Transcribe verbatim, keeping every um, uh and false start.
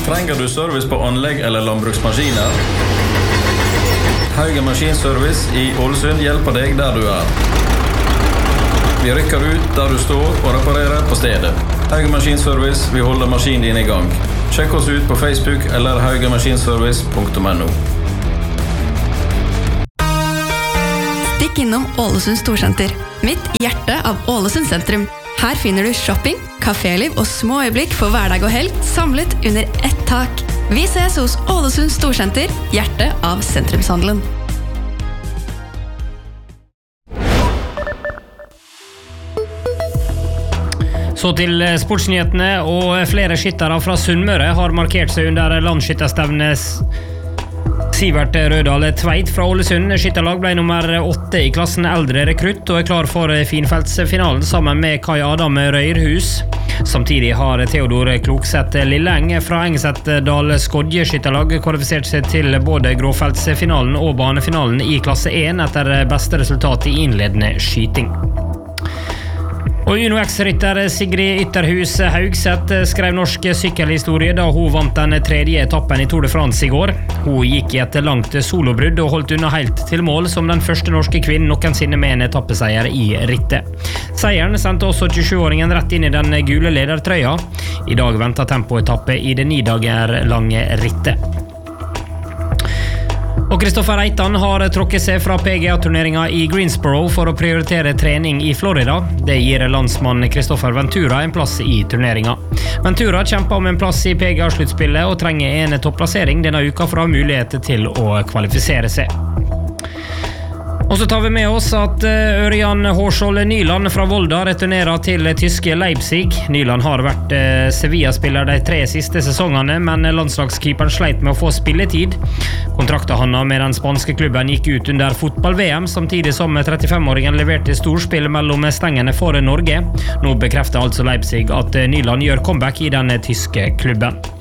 Trenger du service på anlegg eller landbruksmaskiner? Haugen Maskinservice i Ålesund hjelper deg der du er. Vi rykker ut der du står og reparerer på stedet. Haugen Maskinservice, vi holder maskinen din i gang. Sjekk oss ut på Facebook eller haugenmaskinservice punktum no. Stikk innom Ålesund Storsenter, midt i hjertet av Ålesund sentrum. Her finner du shopping, kaféliv og små øyeblikk for hverdag og helg, samlet under ett tak. Vi ses hos Ålesund Storsenter, hjertet av sentrumshandelen. Så til sportsnyhetene, og flere skyttere fra Sunnmøre har markert seg under landsskytterstevnet. Sivert Rødal Tveit fra Ålesund skytterlag ble nummer åtte i klassen eldre rekrutt og er klar for finfeltsfinalen sammen med Kai Adam Røyrhus. Samtidig har Theodor Klokseth Lilleng fra Engsetdal Skodje skytterlag kvalifisert seg til både gråfeltsfinalen og banefinalen i klasse én etter beste resultat i innledende skyting. Og Uno X-rytter Sigrid Ytterhus Haugseth skrev norsk sykkelhistorie da hun vant den tredje etappen i Tour de France i går. Hun gikk i et langt solobrudd og holdt unna helt til mål som den første norske kvinnen noensinne med en etappeseier i rittet. Seieren sendte også tjuesjuåringen rett inn i den gule ledertrøya. I dag venter tempoetappe i det ni dager lange rittet. Og Kristoffer Reitan har tråkket seg fra P G A-turneringen i Greensboro for å prioritere trening i Florida. Det gir landsmann Kristoffer Ventura en plass i turneringen. Ventura kjemper om en plass i P G A-sluttspillet og trenger en topplassering denne uka for å ha mulighet til å kvalifisere seg. Og så tar vi med oss at Ørjan Hårskjold Nyland fra Volda returnerer til tyske Leipzig. Nyland har vært Sevilla-spiller de tre siste sesongene, men landslagskeeperen sleit med å få spilletid. Kontrakten han med den spanske klubben gikk ut under fotball-V M, samtidig som trettifem-åringen leverte storspill mellom stengene for Norge. Nå bekrefter altså Leipzig at Nyland gjør comeback i den tyske klubben.